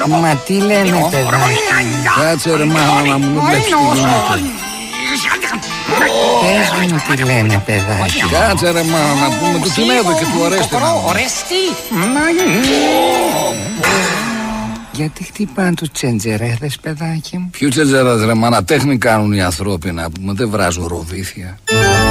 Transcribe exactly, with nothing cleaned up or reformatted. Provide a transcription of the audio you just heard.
Μα τι λένε, παιδάκι? Κάτσε ρε μάνα να μου βλέπεις τι γίνεται. Πες μου τι λένε, παιδάκι. Κάτσε ρε μάνα να πούμε του Συνέδου και του Ορέστη. Γιατί χτυπάνε τους τσεντζερέδες, παιδάκι μου? Ποιου τσεντζερέδες ρε μάνα, τέχνη κάνουν οι ανθρώποι να πούμε, δεν βράζουν ροβίθια.